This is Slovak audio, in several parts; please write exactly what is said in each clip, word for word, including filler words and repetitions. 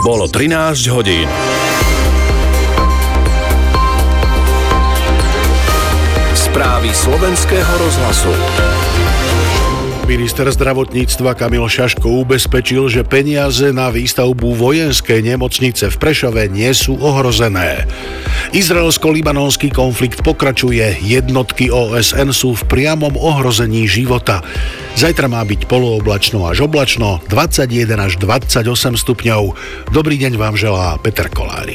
Bolo trinásť hodín. Správy slovenského rozhlasu. Minister zdravotníctva Kamil Šaško ubezpečil, že peniaze na výstavbu vojenskej nemocnice v Prešove nie sú ohrozené. Izraelsko-libanonský konflikt pokračuje, jednotky ó es en sú v priamom ohrození života. Zajtra má byť polooblačno až oblačno, dvadsaťjeden až dvadsaťosem stupňov. Dobrý deň vám želá Peter Kolárik.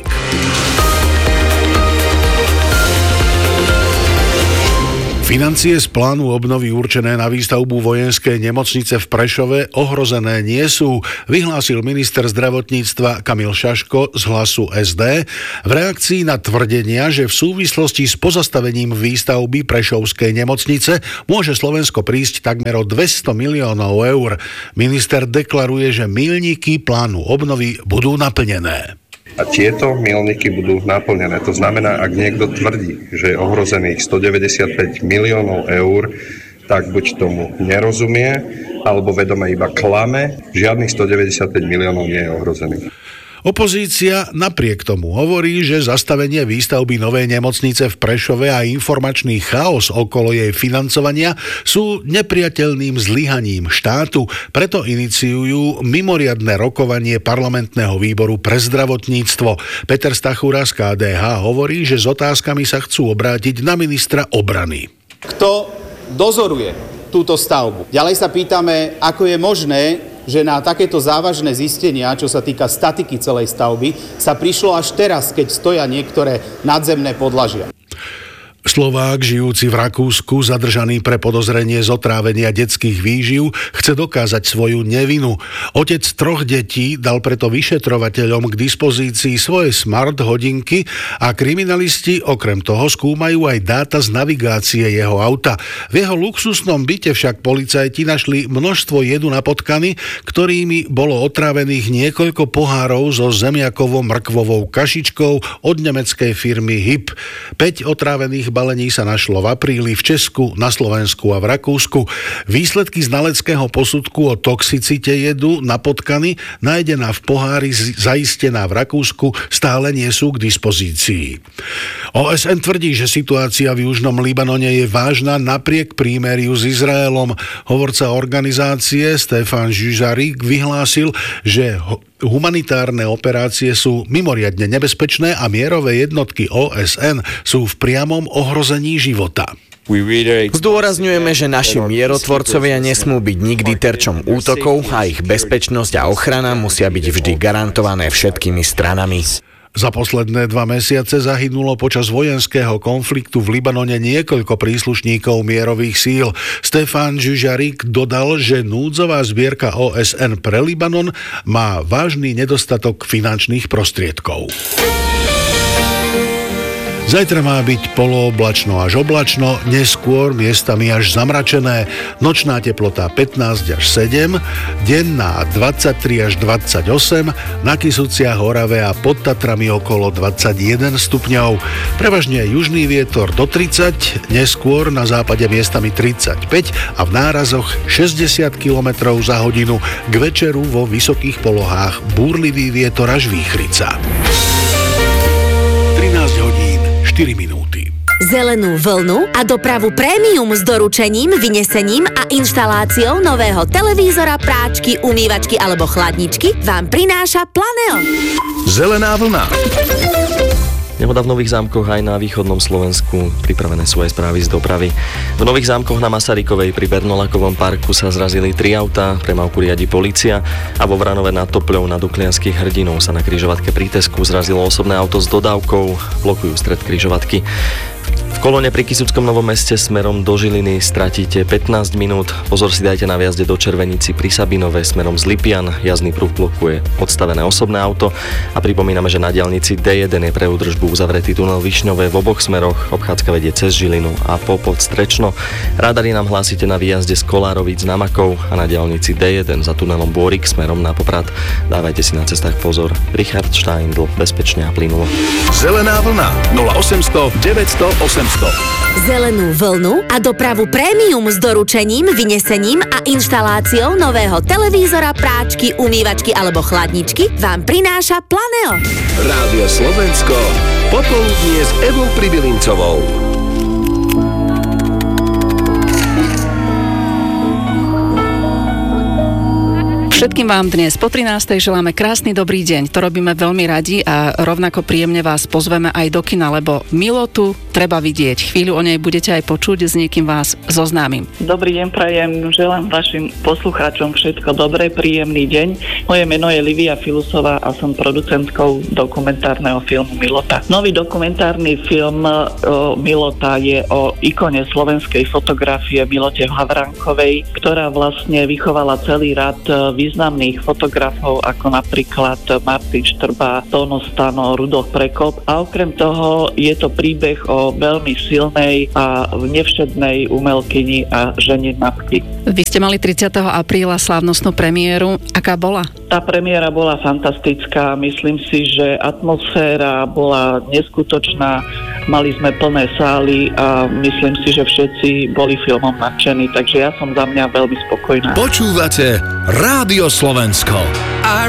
Financie z plánu obnovy určené na výstavbu vojenskej nemocnice v Prešove ohrozené nie sú, vyhlásil minister zdravotníctva Kamil Šaško z Hlasu es dé v reakcii na tvrdenia, že v súvislosti s pozastavením výstavby prešovskej nemocnice môže Slovensko prísť takmer o dvesto miliónov eur. Minister deklaruje, že míľniky plánu obnovy budú naplnené. A tieto milníky budú naplnené. To znamená, ak niekto tvrdí, že je ohrozených stodeväťdesiatpäť miliónov eur, tak buď tomu nerozumie, alebo vedome iba klame. Žiadnych stodeväťdesiatpäť miliónov nie je ohrozených. Opozícia napriek tomu hovorí, že zastavenie výstavby novej nemocnice v Prešove a informačný chaos okolo jej financovania sú nepriateľným zlyhaním štátu, preto iniciujú mimoriadne rokovanie parlamentného výboru pre zdravotníctvo. Peter Stachura z ká dé há hovorí, že s otázkami sa chcú obrátiť na ministra obrany. Kto dozoruje túto stavbu? Ďalej sa pýtame, ako je možné, že na takéto závažné zistenia, čo sa týka statiky celej stavby, sa prišlo až teraz, keď stoja niektoré nadzemné podlažia. Slovák, žijúci v Rakúsku, zadržaný pre podozrenie z otrávenia detských výživ, chce dokázať svoju nevinu. Otec troch detí dal preto vyšetrovateľom k dispozícii svoje smart hodinky a kriminalisti okrem toho skúmajú aj dáta z navigácie jeho auta. V jeho luxusnom byte však policajti našli množstvo jedu na potkany, ktorými bolo otrávených niekoľko pohárov so zemiakovou mrkvovou kašičkou od nemeckej firmy hip. päť otrávených balení sa našlo v apríli v Česku, na Slovensku a v Rakúsku. Výsledky znaleckého posudku o toxicite jedu na potkany, nájdená v pohári zaistená v Rakúsku, stále nie sú k dispozícii. ó es en tvrdí, že situácia v južnom Libanone je vážna napriek prímeriu s Izraelom. Hovorca organizácie Stefan Dujarric vyhlásil, že humanitárne operácie sú mimoriadne nebezpečné a mierové jednotky ó es en sú v priamom ohrození života. Zdôrazňujeme, že naši mierotvorcovia nesmú byť nikdy terčom útokov a ich bezpečnosť a ochrana musia byť vždy garantované všetkými stranami. Za posledné dva mesiace zahynulo počas vojenského konfliktu v Libanone niekoľko príslušníkov mierových síl. Stefan Dujarric dodal, že núdzová zbierka ó es en pre Libanon má vážny nedostatok finančných prostriedkov. Zajtra má byť polooblačno až oblačno, neskôr miestami až zamračené, nočná teplota pätnásť až sedem, denná dvadsaťtri až dvadsaťosem, na Kysuciach, Orave a pod Tatrami okolo dvadsaťjeden stupňov. Prevažne južný vietor do tridsať, neskôr na západe miestami tridsaťpäť a v nárazoch šesťdesiat kilometrov za hodinu, k večeru vo vysokých polohách búrlivý vietor až výchrica. trinásť hodín štyri minúty. Zelenú vlnu a dopravu prémium s doručením, vynesením a inštaláciou nového televízora, práčky, umývačky alebo chladničky vám prináša Planeo. Zelená vlna. Nehoda v Nových Zámkoch aj na východnom Slovensku, pripravené svoje správy z dopravy. V Nových Zámkoch na Masarykovej pri Bernolakovom parku sa zrazili tri autá, premávku riadi polícia a vo Vranove nad Topľou na Duklianskych Hrdinov sa na križovatke pri Tesku zrazilo osobné auto s dodávkou, blokujú stred križovatky. V kolóne pri Kysuckom Novom Meste smerom do Žiliny stratíte pätnásť minút. Pozor si dajte na viazde do Červenici pri Sabinove smerom z Lipian. Jazdný pruh blokuje odstavené osobné auto a pripomíname, že na diaľnici dé jeden je pre údržbu uzavretý tunel Višňové v oboch smeroch. Obchádzka vedie cez Žilinu a Popod Strečno. Radary nám hlásite na výjazde z Kolárovíc na Makov a na diaľnici dé jeden za tunelom Bôrik smerom na Poprad. Dávajte si na cestách pozor. Richard Steindl, bezpečne a plynulo. Zelená vlna nula osemsto deväťsto osem Slovensko. Zelenú vlnu a dopravu prémium s doručením, vynesením a inštaláciou nového televízora, práčky, umývačky alebo chladničky vám prináša Planeo. Rádio Slovensko. Popoludnie s Evou Pribylincovou. Všetkým vám dnes po trinástej želáme krásny dobrý deň. To robíme veľmi radi a rovnako príjemne vás pozveme aj do kina, lebo Milotu treba vidieť. Chvíľu o nej budete aj počuť, s niekým vás zoznámim. Dobrý deň prajem, želám vašim poslucháčom všetko dobré, príjemný deň. Moje meno je Livia Filusová a som producentkou dokumentárneho filmu Milota. Nový dokumentárny film o Milota je o ikone slovenskej fotografie Milote Havrankovej, ktorá vlastne vychovala celý rad významných fotografov, ako napríklad Martin Štrba, Tóno Stano, Rudolf Prekop. A okrem toho je to príbeh o veľmi silnej a nevšednej umelkyni a žene matky. Vy ste mali tridsiateho apríla slávnostnú premiéru. Aká bola? Tá premiéra bola fantastická. Myslím si, že atmosféra bola neskutočná. Mali sme plné sály a myslím si, že všetci boli filmom nadšení, takže ja som za mňa veľmi spokojná. Počúvate Rádio Slovensko.